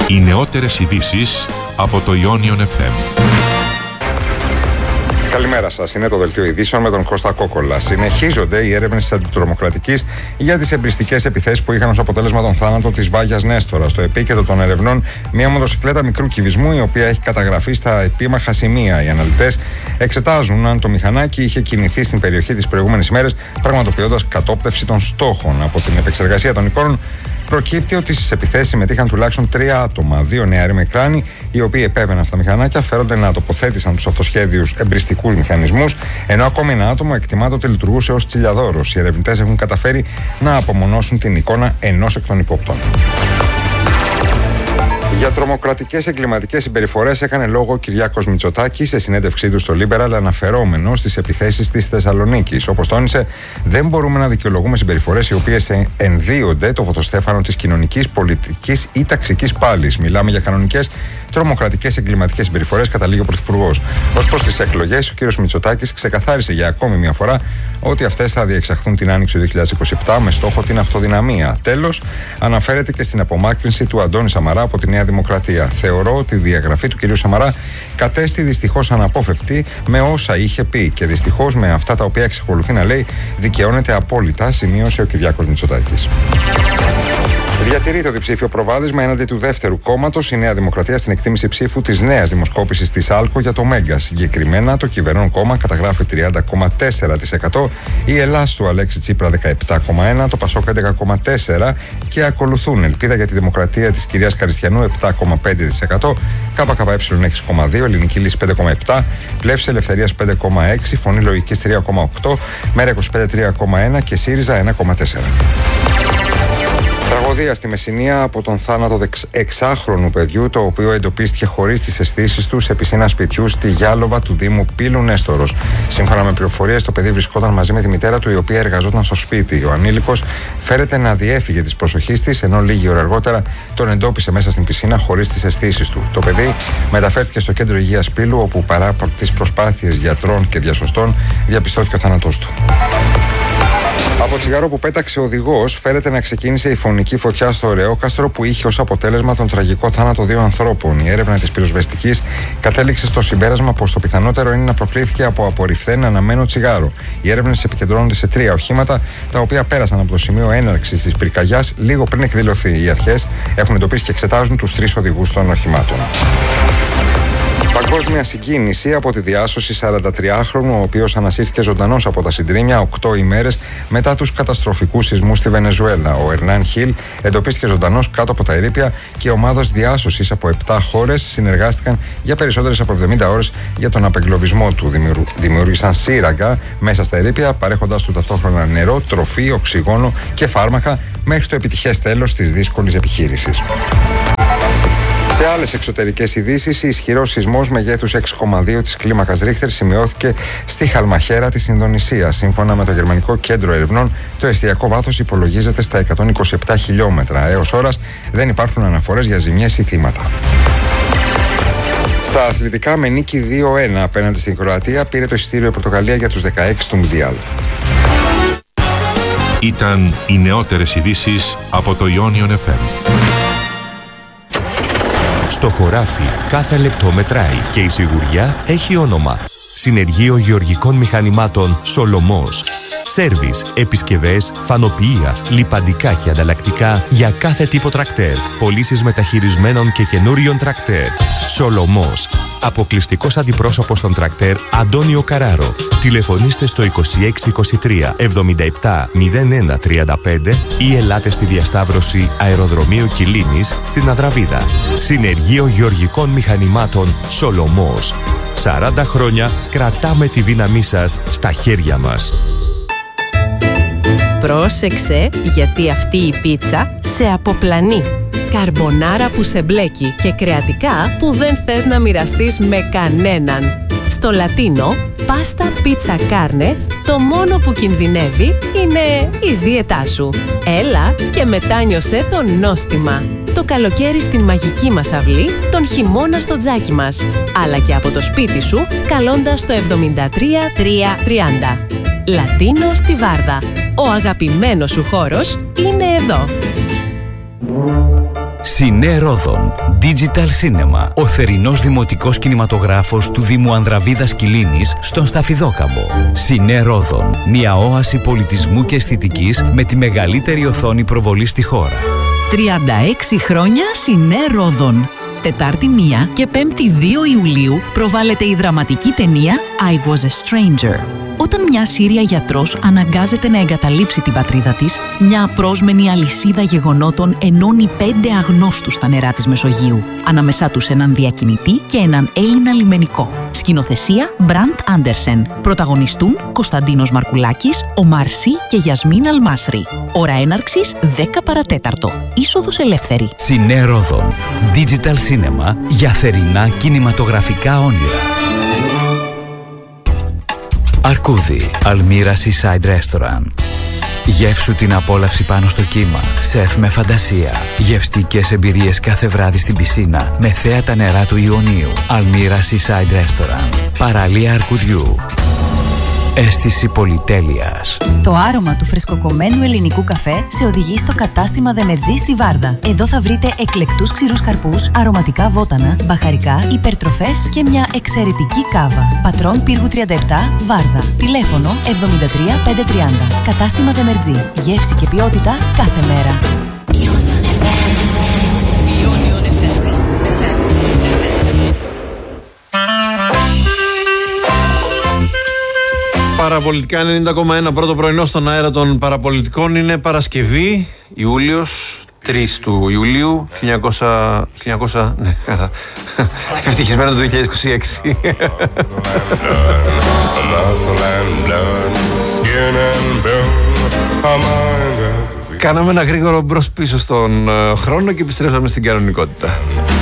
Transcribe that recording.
Οι νεότερες ειδήσεις από το Ionion FM. Καλημέρα σας. Είναι το Δελτίο Ειδήσεων με τον Κώστα Κόκολα. Συνεχίζονται οι έρευνες της αντιτρομοκρατικής για τις εμπριστικές επιθέσεις που είχαν ως αποτέλεσμα τον θάνατο της Βάγιας Νέστορα. Στο επίκεντρο των ερευνών, μια μοτοσυκλέτα μικρού κυβισμού, η οποία έχει καταγραφεί στα επίμαχα σημεία. Οι αναλυτές εξετάζουν αν το μηχανάκι είχε κινηθεί στην περιοχή τις προηγούμενες ημέρες, πραγματοποιώντας κατόπτευση των στόχων. Από την επεξεργασία των εικόνων, προκύπτει ότι στις επιθέσεις συμμετείχαν τουλάχιστον 3 άτομα. 2 νεαροί με κράνη, οι οποίοι επέβαιναν στα μηχανάκια, φέρονται να τοποθέτησαν τους αυτοσχέδιους εμπριστικούς μηχανισμούς, ενώ ακόμη ένα άτομο εκτιμάται ότι λειτουργούσε ως τσιλιαδόρος. Οι ερευνητές έχουν καταφέρει να απομονώσουν την εικόνα ενός εκ των υπόπτων. Για τρομοκρατικές εγκληματικές συμπεριφορές έκανε λόγο ο Κυριάκος Μητσοτάκης σε συνέντευξή του στο Liberal, αναφερόμενος στις επιθέσεις της Θεσσαλονίκης. Όπως τόνισε, δεν μπορούμε να δικαιολογούμε συμπεριφορές οι οποίες ενδύονται το φωτοστέφανο της κοινωνικής, πολιτικής ή ταξικής πάλης. Μιλάμε για κανονικές τρομοκρατικές εγκληματικές συμπεριφορές, καταλήγει ο Πρωθυπουργός. Ως προς τις εκλογές, ο κ. Μητσοτάκης ξεκαθάρισε για ακόμη μια φορά ότι αυτές θα διεξαχθούν την άνοιξη του 2027 με στόχο την αυτοδυναμία. Τέλος, αναφέρεται και στην απομάκρυνση του Αντώνη Σαμαρά από τη Νέα Δημοκρατία. Θεωρώ ότι η διαγραφή του κ. Σαμαρά κατέστη δυστυχώς αναπόφευκτη με όσα είχε πει και δυστυχώς με αυτά τα οποία εξακολουθεί να λέει δικαιώνεται απόλυτα, σημείωσε ο Κυριάκος Μητσοτάκης. Διατηρεί το διψήφιο προβάδισμα έναντι του δεύτερου κόμματος η Νέα Δημοκρατία στην εκτίμηση ψήφου της νέας δημοσκόπησης της ΑΛΚΟ για το Μέγκα. Συγκεκριμένα, το κυβερνών κόμμα καταγράφει 30,4%, η Ελλάς του Αλέξη Τσίπρα 17,1%, το Πασόκ 11,4% και ακολουθούν Ελπίδα για τη Δημοκρατία της κυρίας Καριστιανού 7,5%, ΚΚΕ 6,2%, Ελληνική Λύση 5,7%, Πλεύση Ελευθερίας 5,6%, Φωνή Λογικής 3,8%, Μέρα 25 3,1% και ΣΥΡΙΖΑ 1,4%. Τραγωδία στη Μεσσηνία από τον θάνατο 6χρονου παιδιού, το οποίο εντοπίστηκε χωρίς τις αισθήσεις του σε πισίνα σπιτιού στη Γιάλοβα του Δήμου Πύλου Νέστορος. Σύμφωνα με πληροφορίες, το παιδί βρισκόταν μαζί με τη μητέρα του, η οποία εργαζόταν στο σπίτι. Ο ανήλικος φέρεται να διέφυγε της προσοχής της, ενώ λίγη ώρα αργότερα τον εντόπισε μέσα στην πισίνα χωρίς τις αισθήσεις του. Το παιδί μεταφέρθηκε στο κέντρο υγείας Πύλου, όπου παρά από τις προσπάθειες γιατρών και διασωστών διαπιστώθηκε ο θάνατός του. Από τσιγάρο που πέταξε ο οδηγός φέρεται να ξεκίνησε η φωνική φωτιά στο Ρεόκαστρο, που είχε ως αποτέλεσμα τον τραγικό θάνατο 2 ανθρώπων. Η έρευνα της πυροσβεστικής κατέληξε στο συμπέρασμα πως το πιθανότερο είναι να προκλήθηκε από απορριφθέν αναμένο τσιγάρο. Οι έρευνες επικεντρώνονται σε 3 οχήματα, τα οποία πέρασαν από το σημείο έναρξης της πυρκαγιάς λίγο πριν εκδηλωθεί. Οι αρχές έχουν εντοπίσει και εξετάζουν τους 3 οδηγούς των οχημάτων. Παγκόσμια συγκίνηση από τη διάσωση 43χρονου, ο οποίος ανασύρθηκε ζωντανός από τα συντρίμμια 8 ημέρες μετά τους καταστροφικούς σεισμούς στη Βενεζουέλα. Ο Ερνάν Χιλ εντοπίστηκε ζωντανός κάτω από τα ερείπια και ομάδες διάσωσης από 7 χώρες συνεργάστηκαν για περισσότερες από 70 ώρες για τον απεγκλωβισμό του. Δημιούργησαν σύραγγα μέσα στα ερείπια, παρέχοντας του ταυτόχρονα νερό, τροφή, οξυγόνο και φάρμακα μέχρι το επιτυχές τέλος της δύσκολης επιχείρησης. Σε άλλες εξωτερικές ειδήσεις, ισχυρός σεισμός μεγέθους 6,2 της κλίμακας Ρίχτερ σημειώθηκε στη Χαλμαχέρα της Ινδονησίας. Σύμφωνα με το Γερμανικό Κέντρο Ερευνών, το εστιακό βάθος υπολογίζεται στα 127 χιλιόμετρα. Έως ώρας δεν υπάρχουν αναφορές για ζημιές ή θύματα. Στα αθλητικά, με νίκη 2-1 απέναντι στην Κροατία, πήρε το εισιτήριο η Πορτογαλία για τους 16 του Μουντιάλ. Ήταν οι νεότερες ειδήσεις από το Ionion FM. Στο χωράφι κάθε λεπτό μετράει και η σιγουριά έχει όνομα. Συνεργείο Γεωργικών Μηχανημάτων Σολομός. Σέρβις, επισκευές, φανοποιεία, λιπαντικά και ανταλλακτικά για κάθε τύπο τρακτέρ. Πωλήσεις μεταχειρισμένων και καινούριων τρακτέρ. Σολομός. Αποκλειστικός αντιπρόσωπος των τρακτέρ Αντώνιο Καράρο. Τηλεφωνήστε στο 2623 77 01 35 ή ελάτε στη διασταύρωση Αεροδρομίου Κιλίνης στην Αδραβίδα. Συνεργείο Γεωργικών Μηχανημάτων Σολομός. 40 χρόνια κρατάμε τη δύναμή σας στα χέρια μας. Πρόσεξε, γιατί αυτή η πίτσα σε αποπλανεί. Καρμπονάρα που σε μπλέκει και κρεατικά που δεν θες να μοιραστείς με κανέναν. Στο Λατίνο, πάστα πίτσα κάρνε, το μόνο που κινδυνεύει είναι η δίαιτά σου. Έλα και μετάνιωσε το νόστιμα. Το καλοκαίρι στην μαγική μας αυλή, τον χειμώνα στο τζάκι μας. Αλλά και από το σπίτι σου, καλώντας το 73 330. Λατίνο στη Βάρδα. Ο αγαπημένος σου χώρος είναι εδώ. Σινέ Ρόδον, Digital Cinema, ο θερινός δημοτικός κινηματογράφος του Δήμου Ανδραβίδας Κιλίνης στον Σταφιδόκαμπο. Σινέ Ρόδον, μια όαση πολιτισμού και αισθητικής με τη μεγαλύτερη οθόνη προβολής στη χώρα. 36 χρόνια Σινέ Ρόδον. Τετάρτη 1 και 5η 2 Ιουλίου προβάλλεται η δραματική ταινία I Was a Stranger. Όταν μια Σύρια γιατρός αναγκάζεται να εγκαταλείψει την πατρίδα της, μια απρόσμενη αλυσίδα γεγονότων ενώνει 5 αγνώστους στα νερά της Μεσογείου. Ανάμεσά τους έναν διακινητή και έναν Έλληνα λιμενικό. Σκηνοθεσία Μπραντ Άντερσεν. Πρωταγωνιστούν Κωνσταντίνος Μαρκουλάκης, Ομάρ Σι και Γιασμίν Αλμάσρη. Ώρα έναρξης 10 παρατέταρτο. Είσοδος ελεύθερη. Σινέ Ρόδον, Digital Cinema για θερινά κινηματογραφικά όνειρα. Αρκούδι, Αλμύρα Seaside Restaurant. Γεύσου την απόλαυση πάνω στο κύμα. Σεφ με φαντασία. Γευστικές εμπειρίες κάθε βράδυ στην πισίνα με θέα τα νερά του Ιωνίου. Αλμύρα Seaside Restaurant. Παραλία Αρκουδιού. Αίσθηση πολυτέλειας. Το άρωμα του φρεσκοκομμένου ελληνικού καφέ σε οδηγεί στο κατάστημα Δεμερτζή στη Βάρδα. Εδώ θα βρείτε εκλεκτούς ξηρούς καρπούς, αρωματικά βότανα, μπαχαρικά, υπερτροφές και μια εξαιρετική κάβα. Πατρών Πύργου 37, Βάρδα. Τηλέφωνο 73530. Κατάστημα Δεμερτζή. Γεύση και ποιότητα κάθε μέρα. Παραπολιτικά 90,1 πρώτο πρωινό στον αέρα των παραπολιτικών. Είναι Παρασκευή, Ιούλιος, 3 του Ιουλίου 1900 ναι, ευτυχισμένο το 2026. Κάναμε ένα γρήγορο μπρος πίσω στον χρόνο και επιστρέψαμε στην κανονικότητα.